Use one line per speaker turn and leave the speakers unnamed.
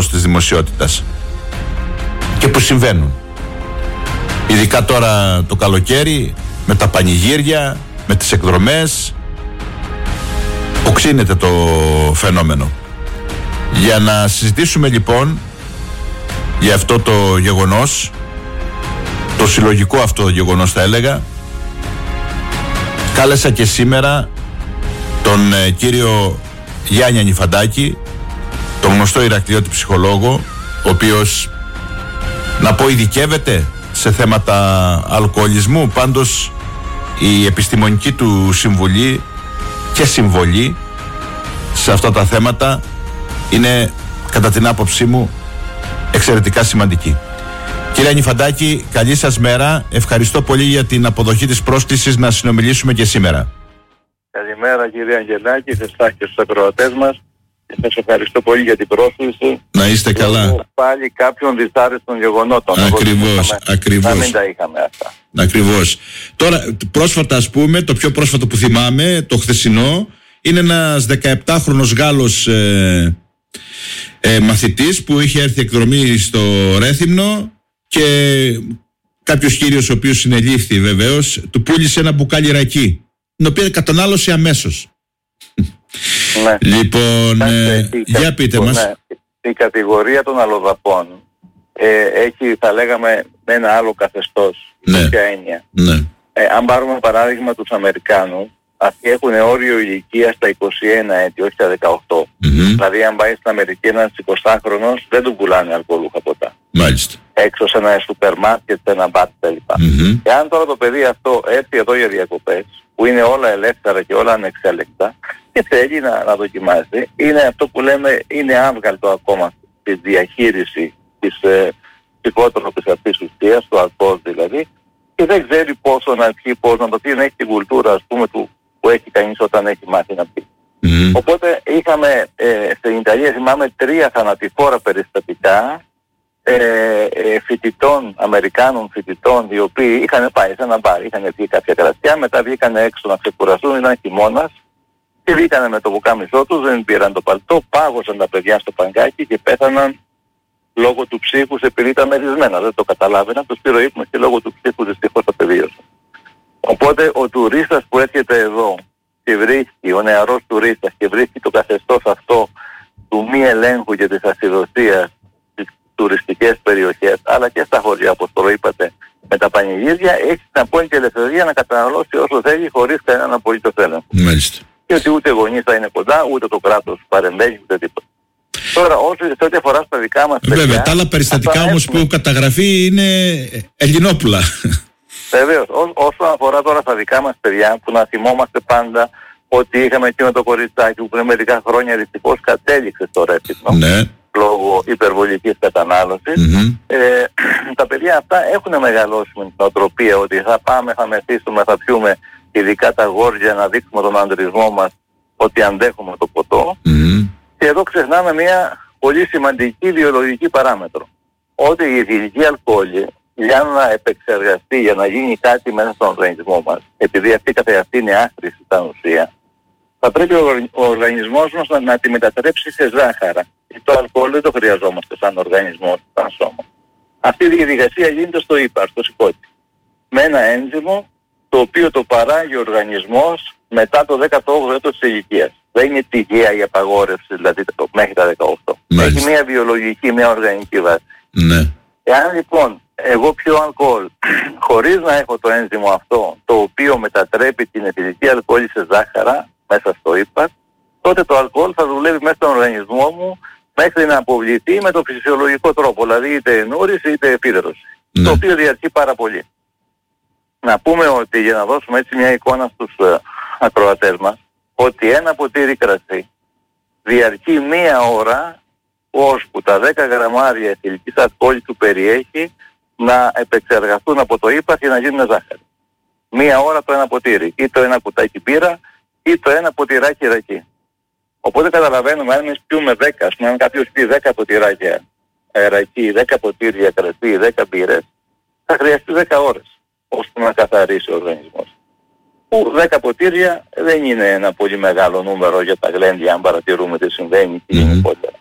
εκτός της δημοσιότητας και που συμβαίνουν. Ειδικά τώρα το καλοκαίρι, με τα πανηγύρια, με τις εκδρομές, οξύνεται το φαινόμενο. Για να συζητήσουμε λοιπόν για αυτό το γεγονός, το συλλογικό αυτό γεγονός θα έλεγα, κάλεσα και σήμερα τον κύριο Γιάννη Ανιφαντάκη, τον γνωστό Ηρακλειώτη ψυχολόγο, ο οποίος, να πω, ειδικεύεται σε θέματα αλκοολισμού. Πάντως η επιστημονική του συμβουλή και συμβολή σε αυτά τα θέματα είναι, κατά την άποψή μου, εξαιρετικά σημαντική. Κύριε Ανιφαντάκη, καλή σας μέρα. Ευχαριστώ πολύ για την αποδοχή της πρόσκλησης να συνομιλήσουμε και σήμερα.
Καλημέρα κύριε Αγγελάκη, σε εσάς και στους ακροατές μας. Σας ευχαριστώ πολύ για την πρόσκληση.
Να είστε καλά.
Έχω πάλι κάποιον δυσάρεστων γεγονότων.
Ακριβώς.
Να μην τα είχαμε αυτά.
Ακριβώς. Τώρα, πρόσφατα, ας πούμε, το πιο πρόσφατο που θυμάμαι, το χθεσινό, είναι ένας 17χρονος Γάλλος μαθητής που είχε έρθει εκδρομή στο Ρέθυμνο και κάποιος κύριος, ο οποίος συνελήφθη βεβαίως, του πούλησε ένα μπουκάλι ρακί, την οποία κατανάλωσε αμέσως.
Ναι.
Λοιπόν, για πείτε μας.
Ναι. Η κατηγορία των αλλοδαπών έχει, θα λέγαμε, ένα άλλο καθεστώς.
Ναι.
Ποια έννοια.
Ναι.
Αν πάρουμε παράδειγμα τους Αμερικάνους, αυτοί έχουν όριο ηλικία στα 21 έτη, όχι στα 18. Δηλαδή, αν πάει στην Αμερική ένας 20χρονος, δεν του πουλάνε αλκοολούχα ποτά.
Μάλιστα.
Έξω σε ένα σούπερ μάρκετ, σε ένα μπαρ κτλ. Εάν τώρα το παιδί αυτό έρθει εδώ για διακοπές, που είναι όλα ελεύθερα και όλα ανεξέλεκτα, και θέλει να δοκιμάσει, είναι αυτό που λέμε, είναι άβγαλτο ακόμα στη διαχείριση της ψυχότροπης αυτής της ουσίας, του αλκοόλ δηλαδή, και δεν ξέρει πόσο να πιει, πώς να το πει, να έχει την κουλτούρα, ας πούμε, που έχει κανείς όταν έχει μάθει να πει. Οπότε είχαμε στην Ιταλία, θυμάμαι, 3 θανατηφόρα περιστατικά φοιτητών, Αμερικάνων φοιτητών, οι οποίοι είχαν πάει σε ένα μπαρ, είχαν πιει κάποια κρασιά, μετά βγήκαν έξω να ξεκουραστούν, ήταν χειμώνας, και βγήκαν με το πουκάμισό τους, δεν πήραν το παλτό, πάγωσαν τα παιδιά στο παγκάκι και πέθαναν λόγω του ψύχους, επειδή ήταν μερισμένα, δεν το καταλάβαιναν, τους πήρε ο ύπνος και λόγω του ψύχους δυστυχώς τα πεδίωσαν. Οπότε ο τουρίστας που έρχεται εδώ και βρίσκει, ο νεαρός τουρίστας, και βρίσκει το καθεστώς αυτό του μη ελέγχου και της ασυδοσίας στις τουριστικές περιοχές, αλλά και στα χωριά, όπως το είπατε, με τα πανηγύρια, έχει την απόλυτη ελευθερία να καταναλώσει όσο θέλει χωρίς κανέναν απολύτως έλεγχο.
Μάλιστα.
Και ότι ούτε γονείς θα είναι κοντά, ούτε το κράτος παρεμβαίνει, ούτε τίποτα. Τώρα, σε ό,τι αφορά στα δικά μας παιδιά...
Βέβαια, τα άλλα περιστατικά όμως που καταγραφεί είναι ελληνόπουλα.
Βεβαίως. Όσον αφορά τώρα στα δικά μας παιδιά, που να θυμόμαστε πάντα ότι είχαμε εκεί με το κοριτσάκι που πριν μερικά χρόνια δυστυχώς κατέληξε στο Ρέθυμνο, ναι, λόγω υπερβολικής κατανάλωσης, τα παιδιά αυτά έχουν μεγαλώσει με την οτροπία ότι θα πάμε, θα μεθύσουμε, θα πιούμε, ειδικά τα αγόρια, να δείξουμε τον ανδρισμό μας ότι αντέχουμε το ποτό. Και εδώ ξεχνάμε μια πολύ σημαντική βιολογική παράμετρο. Ότι η ηθική αλκοόλη, για να επεξεργαστεί, για να γίνει κάτι μέσα στον οργανισμό μας, επειδή αυτή καθεαυτή είναι άχρηστη σαν ουσία, θα πρέπει ο οργανισμός μας να τη μετατρέψει σε ζάχαρα. Και το αλκοόλ δεν το χρειαζόμαστε σαν οργανισμό, σαν σώμα. Αυτή η διαδικασία γίνεται στο ύπαρ, στο σηκώτη, με ένα ένζυμο το οποίο το παράγει ο οργανισμός μετά το 18ο έτος της ηλικίας. Δεν είναι τυχαία η απαγόρευση, δηλαδή μέχρι τα 18.
Μάλιστα.
Έχει μια βιολογική, μια οργανική βάση.
Ναι.
Εάν λοιπόν εγώ πιω αλκοόλ χωρίς να έχω το ένζυμο αυτό, το οποίο μετατρέπει την εθιλική αλκοόλη σε ζάχαρα μέσα στο ύπαρ, τότε το αλκοόλ θα δουλεύει μέσα στον οργανισμό μου μέχρι να αποβληθεί με το φυσιολογικό τρόπο, δηλαδή είτε εννοήρηση είτε επίδρωση, το οποίο διαρκεί πάρα πολύ. Να πούμε ότι, για να δώσουμε έτσι μια εικόνα στους ακροατές μας, ότι ένα ποτήρι κρασί διαρκεί 1 ώρα ώσπου τα 10 γραμμάρια εθιλικής αλκοόλης του περιέχει να επεξεργαστούν από το ύπαρ και να γίνουν ζάχαρη. 1 ώρα το ένα ποτήρι, ή το ένα κουτάκι πύρα, ή το ένα ποτηράκι ρακί. Οπότε καταλαβαίνουμε, αν εμείς πιούμε 10, ας πούμε, αν κάποιος πει 10 ποτηράκια ρακί, 10 ποτήρια κρασί, 10 πύρες, θα χρειαστεί 10 ώρες ώστε να καθαρίσει ο οργανισμός. Που 10 ποτήρια δεν είναι ένα πολύ μεγάλο νούμερο για τα γλέντια, αν παρατηρούμε τι συμβαίνει και γενικότερα.